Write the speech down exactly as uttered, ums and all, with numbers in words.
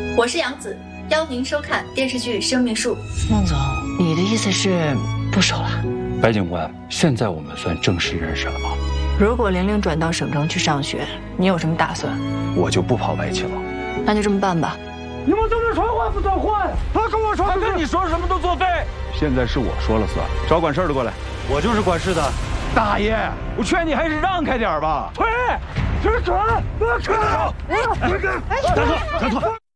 我是杨紫，邀您收看电视剧《生命树》。 孟总，你的意思是不收了？ 白警官，现在我们算正式认识了吗？ 如果玲玲转到省城去上学，你有什么打算？ 我就不跑外企了。 那就这么办吧。 你们怎么说话不算话呀？他跟我说， 他跟你说什么都作废。 现在是我说了算，找管事的过来。 我就是管事的。 大爷，我劝你还是让开点吧。 退，停准，不要撤！ 大哥，大哥。